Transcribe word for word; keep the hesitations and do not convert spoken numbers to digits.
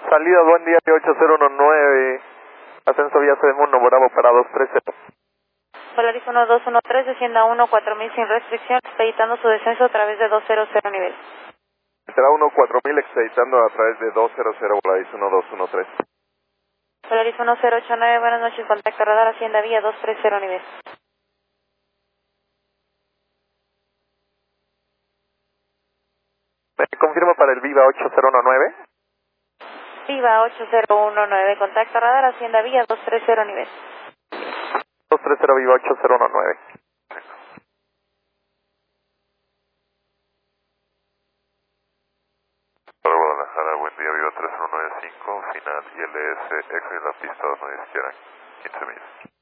Salida, buen día, ocho cero uno nueve, ascenso vía Sedemundo, Bravo para dos tres cero. Polaris uno dos uno tres, descienda uno cuatro mil sin restricción, expeditando su descenso a través de dos cero cero nivel. Será uno cuatro mil expeditando a través de dos cero cero, Polaris uno dos uno tres. Polaris uno cero ocho nueve, buenas noches, contacto radar, Hacienda vía dos tres cero nivel. ¿Me confirma para el Viva ocho cero uno nueve? Viva ocho cero uno nueve, contacto radar, Hacienda vía dos tres cero nivel. dos tres cero Viva ocho cero uno nueve. Para Guadalajara, buen día, Viva tres uno nueve cinco, final I L S, X en la pista dos nueve izquierda, quince millas.